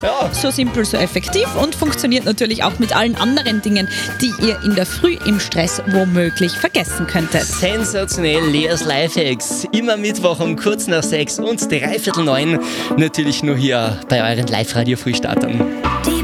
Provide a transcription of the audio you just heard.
Ja. So simpel, so effektiv und funktioniert natürlich auch mit allen anderen Dingen, die ihr in der Früh im Stress womöglich vergessen könntet. Sensationell, Leas Lifehacks. Immer Mittwoch um kurz nach 6 und 8:45. Natürlich nur hier bei euren Live-Radio-Frühstartern. Die